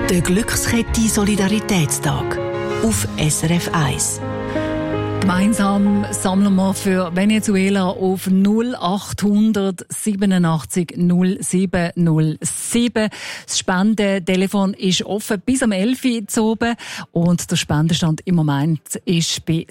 Der Glückskette Solidaritätstag auf SRF 1. Gemeinsam sammeln wir für Venezuela auf 0800 87 07 07. Das Spendentelefon ist offen bis am 11 Uhr zu oben und der Spendenstand im Moment ist bei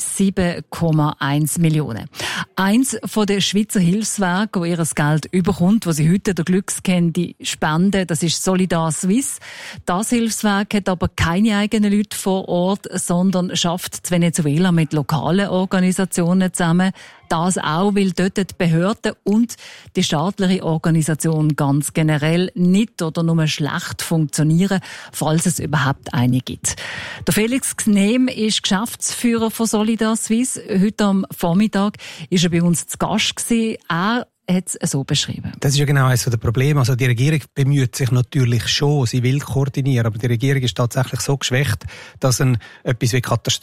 7,1 Millionen. Eins von den Schweizer Hilfswerken, das ihr Geld überkommt, das sie heute der Glückskette spenden, das ist Solidar Suisse. Das Hilfswerk hat aber keine eigenen Leute vor Ort, sondern schafft in Venezuela mit lokalen Organisationen zusammen. Das auch, weil dort die Behörden und die staatliche Organisation ganz generell nicht oder nur schlecht funktionieren, falls es überhaupt eine gibt. Der Felix Gnehm ist Geschäftsführer von Solidar Suisse. Heute am Vormittag ist er bei uns zu Gast gewesen. Er hat es so beschrieben. Das ist ja genau eines der Probleme. Also die Regierung bemüht sich natürlich schon, sie will koordinieren, aber die Regierung ist tatsächlich so geschwächt, dass etwas wie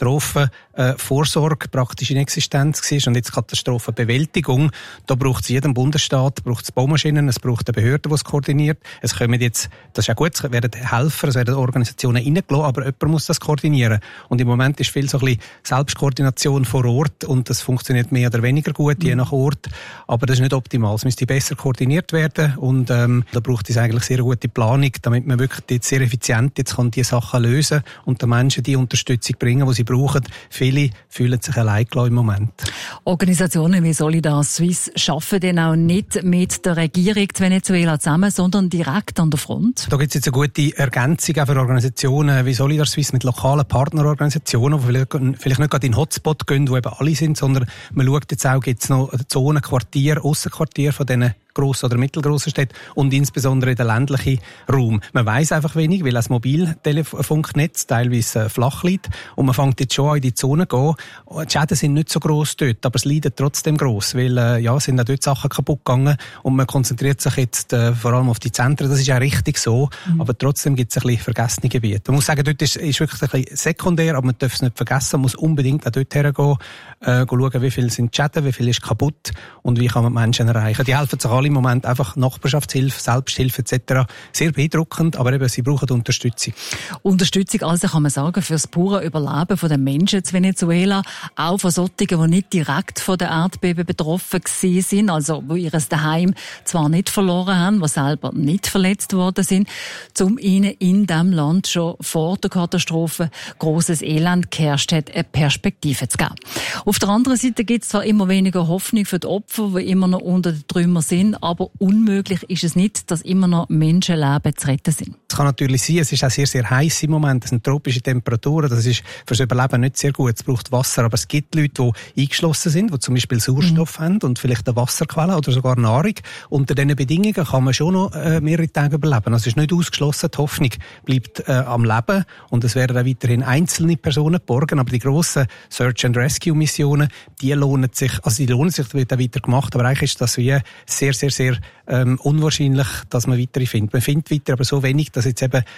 Katastrophenvorsorge praktisch in Existenz war und jetzt Katastrophenbewältigung. Da braucht es jedem Bundesstaat, braucht es Baumaschinen, es braucht eine Behörde, die es koordiniert. Es kommen jetzt, das ist ja gut, es werden Helfer, es werden Organisationen reingelassen, aber jemand muss das koordinieren. Und im Moment ist viel so ein bisschen Selbstkoordination vor Ort und das funktioniert mehr oder weniger gut, je nach Ort. Aber das ist nicht optimal. Es müsste besser koordiniert werden und da braucht es eigentlich sehr gute Planung, damit man wirklich jetzt sehr effizient jetzt kann die Sachen lösen und den Menschen die Unterstützung bringen, die sie brauchen. Viele fühlen sich allein gelassen im Moment. Organisationen wie Solidar Suisse arbeiten dann auch nicht mit der Regierung in Venezuela zusammen, sondern direkt an der Front. Da gibt es jetzt eine gute Ergänzung auch für Organisationen wie Solidar Suisse mit lokalen Partnerorganisationen, die vielleicht nicht gerade in den Hotspot gehen, wo eben alle sind, sondern man schaut jetzt auch, gibt es noch Zonen, Quartier, Aussenquartier von diesen grossen oder mittelgrossen Städten und insbesondere den ländlichen Raum. Man weiss einfach wenig, weil das Mobiltelefunknetz teilweise flach liegt und man fängt jetzt schon an in die Zone zu gehen. Die Schäden sind nicht so gross dort, aber es leidet trotzdem gross, weil sind auch dort Sachen kaputt gegangen und man konzentriert sich jetzt vor allem auf die Zentren. Das ist ja richtig so, aber trotzdem gibt es ein bisschen vergessene Gebiete. Man muss sagen, dort ist wirklich ein bisschen sekundär, aber man darf es nicht vergessen, man muss unbedingt auch dort hergehen, schauen, wie viel sind die Schäden, wie viel ist kaputt und wie kann man die Menschen erreichen. Die helfen sich alle im Moment einfach Nachbarschaftshilfe, Selbsthilfe etc. Sehr beeindruckend, aber eben, sie brauchen Unterstützung. Unterstützung, also kann man sagen, für das pure Überleben der Menschen in Venezuela, auch von solchen, die nicht direkt von der Erdbeben betroffen sind, also die ihr Daheim zwar nicht verloren haben, die selber nicht verletzt worden sind, um ihnen in diesem Land schon vor der Katastrophe grosses Elend geherrscht hat, eine Perspektive zu geben. Auf der anderen Seite gibt es zwar immer weniger Hoffnung für die Opfer, die immer noch unter den Trümmern sind, aber unmöglich ist es nicht, dass immer noch Menschenleben zu retten sind. Es kann natürlich sein, es ist auch sehr, sehr heiß im Moment, es sind tropische Temperaturen, das ist fürs Überleben nicht sehr gut, es braucht Wasser, aber es gibt Leute, die eingeschlossen sind, die zum Beispiel Sauerstoff haben und vielleicht eine Wasserquelle oder sogar Nahrung. Unter diesen Bedingungen kann man schon noch mehrere Tage überleben. Also es ist nicht ausgeschlossen, die Hoffnung bleibt am Leben und es werden auch weiterhin einzelne Personen geborgen, aber die grossen Search-and-Rescue-Missionen, die lohnen sich, das wird auch weiter gemacht, aber eigentlich ist das wie sehr, sehr, sehr unwahrscheinlich, dass man weitere findet. Man findet weiter, aber so wenig, dass jetzt eben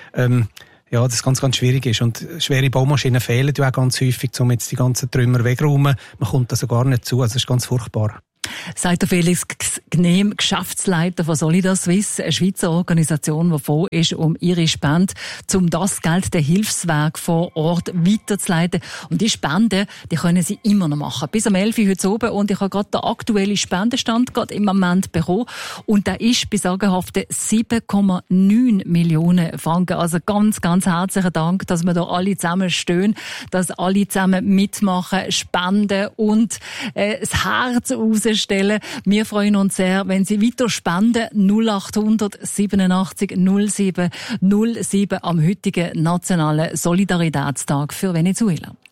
das ganz, ganz schwierig ist. Und schwere Baumaschinen fehlen ja auch ganz häufig, um jetzt die ganzen Trümmer wegräumen. Man kommt da so gar nicht zu, also das ist ganz furchtbar. Sagt der Felix Gnehm, Geschäftsleiter von Solidar Suisse, eine Schweizer Organisation, die froh ist um ihre Spende, um das Geld der Hilfswerke vor Ort weiterzuleiten. Und die Spenden, die können sie immer noch machen. Bis am 11 Uhr heute oben. Und ich habe gerade den aktuellen Spendenstand gerade im Moment bekommen. Und der ist bei sagenhaften 7,9 Millionen Franken. Also ganz, ganz herzlichen Dank, dass wir da alle zusammen stehen, dass alle zusammen mitmachen, spenden und das Herz rausstellen. Wir freuen uns sehr, wenn Sie weiter spenden. 0800 87 07 07 am heutigen Nationalen Solidaritätstag für Venezuela.